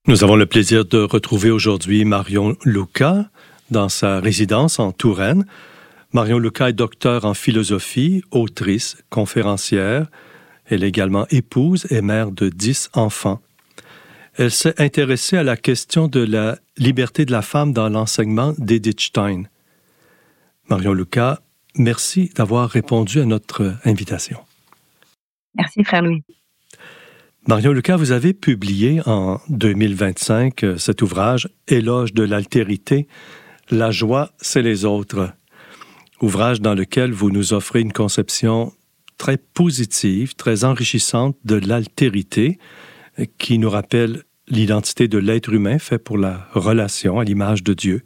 Nous avons le plaisir de retrouver aujourd'hui Marion Luca dans sa résidence en Touraine. Marion Luca est docteure en philosophie, autrice, conférencière. Elle est également épouse et mère de 10 enfants. Elle s'est intéressée à la question de la liberté de la femme dans l'enseignement d'Edith Stein. Marion Luca, merci d'avoir répondu à notre invitation. Merci, frère Louis. Marion Luca, vous avez publié en 2025 cet ouvrage « Éloge de l'altérité, la joie, c'est les autres ». Ouvrage dans lequel vous nous offrez une conception très positive, très enrichissante de l'altérité, qui nous rappelle l'identité de l'être humain fait pour la relation à l'image de Dieu.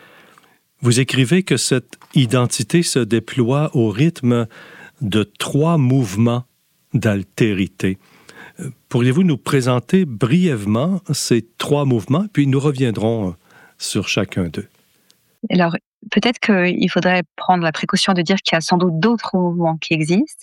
Vous écrivez que cette identité se déploie au rythme de 3 mouvements d'altérité. Pourriez-vous nous présenter brièvement ces 3 mouvements, puis nous reviendrons sur chacun d'eux? Alors, peut-être qu'il faudrait prendre la précaution de dire qu'il y a sans doute d'autres mouvements qui existent.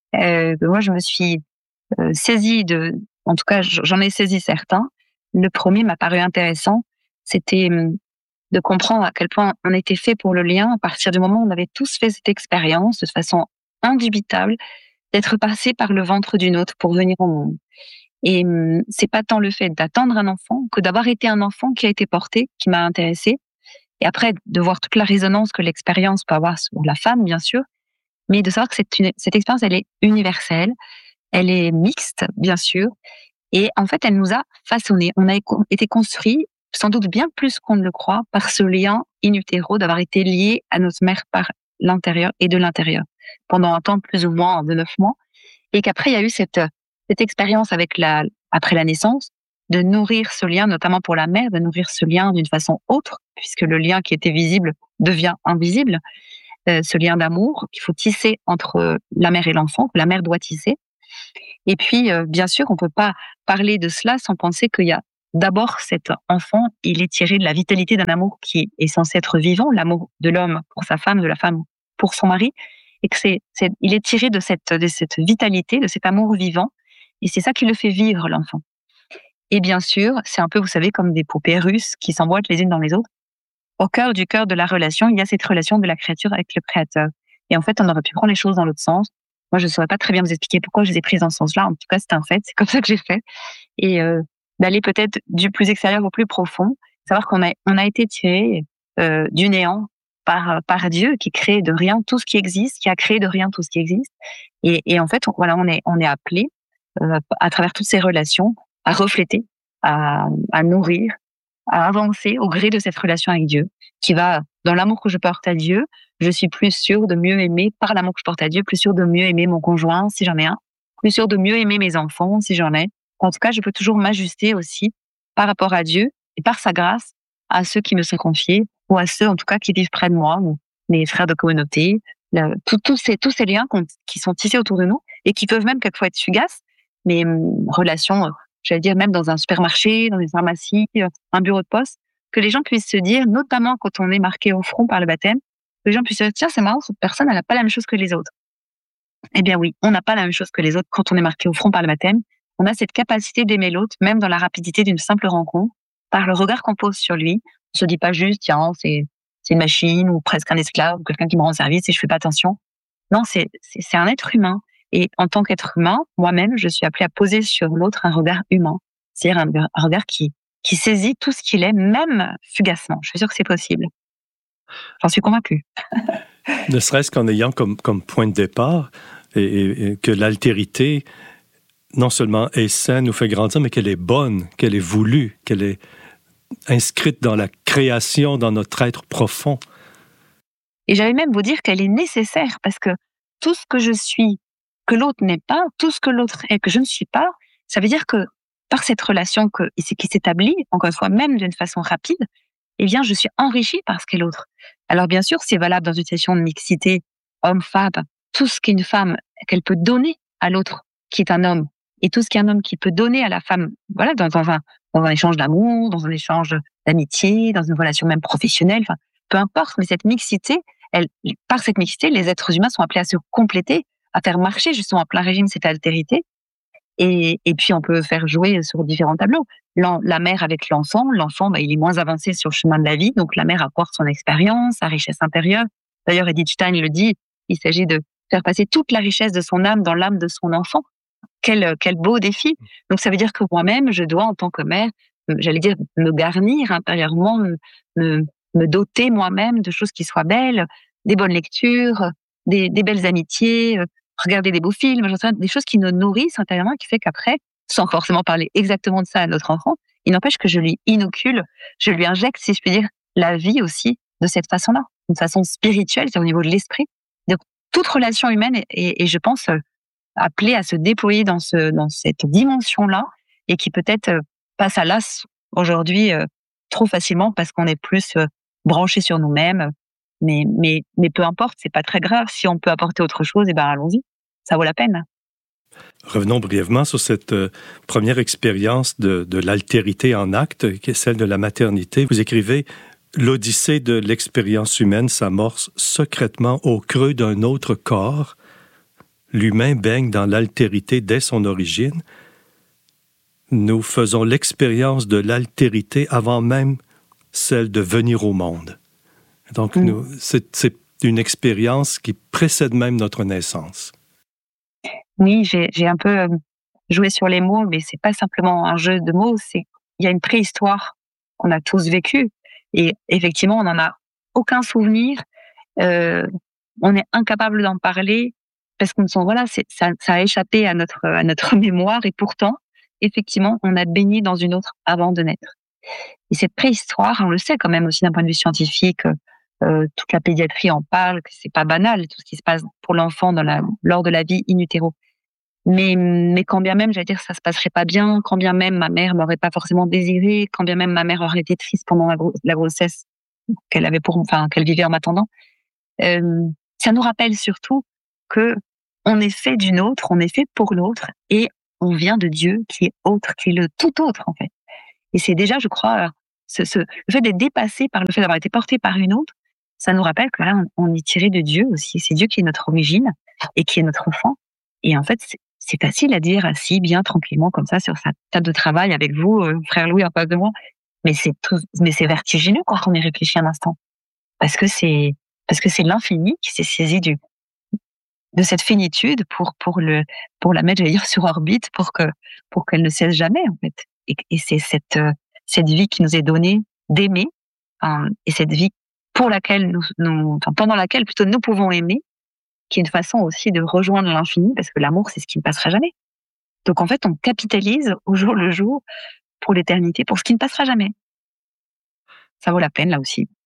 Moi, je me suis saisie en tout cas, j'en ai saisi certains. Le premier m'a paru intéressant, c'était de comprendre à quel point on était fait pour le lien à partir du moment où on avait tous fait cette expérience de façon indubitable, d'être passé par le ventre d'une autre pour venir au monde. Et c'est pas tant le fait d'attendre un enfant que d'avoir été un enfant qui a été porté qui m'a intéressée. Et après, de voir toute la résonance que l'expérience peut avoir sur la femme, bien sûr, mais de savoir que cette expérience, elle est universelle, elle est mixte, bien sûr, et en fait, elle nous a façonnés. On a été construits, sans doute bien plus qu'on ne le croit, par ce lien in utero, d'avoir été liés à notre mère par l'intérieur et de l'intérieur, pendant un temps plus ou moins de 9 mois, et qu'après, il y a eu cette expérience après la naissance, de nourrir ce lien, notamment pour la mère, de nourrir ce lien d'une façon autre, puisque le lien qui était visible devient invisible, ce lien d'amour qu'il faut tisser entre la mère et l'enfant, que la mère doit tisser. Et puis, bien sûr, on ne peut pas parler de cela sans penser qu'il y a d'abord cet enfant, il est tiré de la vitalité d'un amour qui est censé être vivant, l'amour de l'homme pour sa femme, de la femme pour son mari, et que il est tiré de cette vitalité, de cet amour vivant, et c'est ça qui le fait vivre, l'enfant. Et bien sûr, c'est un peu, vous savez, comme des poupées russes qui s'emboîtent les unes dans les autres. Au cœur du cœur de la relation, il y a cette relation de la créature avec le créateur. Et en fait, on aurait pu prendre les choses dans l'autre sens. Moi, je ne saurais pas très bien vous expliquer pourquoi je les ai prises dans ce sens-là. En tout cas, c'est un fait. C'est comme ça que j'ai fait. Et d'aller peut-être du plus extérieur au plus profond. Savoir qu'on a été tiré du néant par Dieu qui crée de rien tout ce qui existe, qui a créé de rien tout ce qui existe. Et en fait, voilà, on est appelé à travers toutes ces relations à refléter, à nourrir, à avancer au gré de cette relation avec Dieu, qui va, dans l'amour que je porte à Dieu, je suis plus sûre de mieux aimer, par l'amour que je porte à Dieu, plus sûre de mieux aimer mon conjoint, si j'en ai un, plus sûre de mieux aimer mes enfants, si j'en ai. En tout cas, je peux toujours m'ajuster aussi par rapport à Dieu et par sa grâce à ceux qui me sont confiés, ou à ceux, en tout cas, qui vivent près de moi, ou mes frères de communauté, tous ces liens qui sont tissés autour de nous et qui peuvent même quelquefois être fugaces, mais relations, j'allais dire même dans un supermarché, dans une pharmacie, un bureau de poste, que les gens puissent se dire, notamment quand on est marqué au front par le baptême, que les gens puissent se dire, tiens, c'est marrant, cette personne, elle n'a pas la même chose que les autres. Eh bien oui, on n'a pas la même chose que les autres quand on est marqué au front par le baptême. On a cette capacité d'aimer l'autre, même dans la rapidité d'une simple rencontre, par le regard qu'on pose sur lui. On se dit pas juste, tiens, c'est une machine, ou presque un esclave, ou quelqu'un qui me rend service et je fais pas attention. Non, c'est un être humain. Et en tant qu'être humain, moi-même, je suis appelée à poser sur l'autre un regard humain. C'est-à-dire un regard qui saisit tout ce qu'il est, même fugacement. Je suis sûre que c'est possible. J'en suis convaincue. Ne serait-ce qu'en ayant comme point de départ et que l'altérité, non seulement est saine, nous fait grandir, mais qu'elle est bonne, qu'elle est voulue, qu'elle est inscrite dans la création, dans notre être profond. Et j'allais même vous dire qu'elle est nécessaire, parce que tout ce que je suis, que l'autre n'est pas, tout ce que l'autre est, que je ne suis pas, ça veut dire que par cette relation qui s'établit, encore une fois, même d'une façon rapide, eh bien, je suis enrichie par ce qu'est l'autre. Alors, bien sûr, c'est valable dans une situation de mixité, homme-femme, tout ce qu'une femme, qu'elle peut donner à l'autre, qui est un homme, et tout ce qu'un homme qui peut donner à la femme, voilà, dans un échange d'amour, dans un échange d'amitié, dans une relation même professionnelle, enfin, peu importe, mais cette mixité, par cette mixité, les êtres humains sont appelés à se compléter, à faire marcher justement à plein régime cette altérité. Et puis, on peut faire jouer sur différents tableaux. La mère avec l'enfant, il est moins avancé sur le chemin de la vie, donc la mère apporte son expérience, sa richesse intérieure. D'ailleurs, Edith Stein le dit, il s'agit de faire passer toute la richesse de son âme dans l'âme de son enfant. Quel beau défi. Donc, ça veut dire que moi-même, je dois, en tant que mère, j'allais dire, me garnir intérieurement, me doter moi-même de choses qui soient belles, des bonnes lectures, des belles amitiés, regarder des beaux films, des choses qui nous nourrissent intérieurement, qui fait qu'après, sans forcément parler exactement de ça à notre enfant, il n'empêche que je lui inocule, je lui injecte, si je puis dire, la vie aussi de cette façon-là, d'une façon spirituelle, c'est au niveau de l'esprit. Donc, toute relation humaine est je pense, appelée à se déployer dans cette dimension-là, et qui peut-être passe à l'as aujourd'hui trop facilement parce qu'on est plus branché sur nous-mêmes. Mais peu importe, c'est pas très grave. Si on peut apporter autre chose, allons-y. Ça vaut la peine. Revenons brièvement sur cette première expérience de l'altérité en acte, qui est celle de la maternité. Vous écrivez « L'odyssée de l'expérience humaine s'amorce secrètement au creux d'un autre corps. L'humain baigne dans l'altérité dès son origine. Nous faisons l'expérience de l'altérité avant même celle de venir au monde. » Donc, c'est une expérience qui précède même notre naissance. Oui, j'ai un peu joué sur les mots, mais c'est pas simplement un jeu de mots, il y a une préhistoire qu'on a tous vécue, et effectivement, on n'en a aucun souvenir, on est incapable d'en parler, parce qu'on ça a échappé à notre mémoire, et pourtant, effectivement, on a baigné dans une autre avant de naître. Et cette préhistoire, on le sait quand même aussi d'un point de vue scientifique, toute la pédiatrie en parle, que c'est pas banal tout ce qui se passe pour l'enfant lors de la vie in utero. Mais quand bien même, j'allais dire, ça se passerait pas bien, quand bien même ma mère m'aurait pas forcément désiré, quand bien même ma mère aurait été triste pendant la grossesse qu'elle vivait en m'attendant, ça nous rappelle surtout que on est fait d'une autre, on est fait pour l'autre, et on vient de Dieu qui est autre, qui est le tout autre en fait. Et c'est déjà, je crois, le fait d'être dépassé par le fait d'avoir été porté par une autre, ça nous rappelle que là, on est tiré de Dieu aussi. C'est Dieu qui est notre origine et qui est notre enfant. Et en fait, c'est facile à dire assis bien tranquillement comme ça sur sa table de travail avec vous, frère Louis en face de moi. Mais c'est vertigineux quand on y réfléchit un instant, parce que c'est l'infini qui s'est saisi de cette finitude pour la mettre, j'allais dire, sur orbite pour qu'elle ne cesse jamais en fait. Et c'est cette vie qui nous est donnée d'aimer, et cette vie pour laquelle pendant laquelle plutôt nous pouvons aimer, qui est une façon aussi de rejoindre l'infini, parce que l'amour, c'est ce qui ne passera jamais. Donc en fait, on capitalise au jour le jour pour l'éternité, pour ce qui ne passera jamais. Ça vaut la peine là aussi.